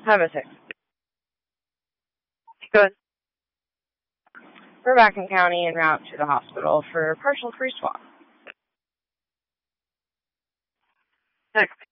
Have a 6. Good. We're back in county en route to the hospital for partial free swap. 6.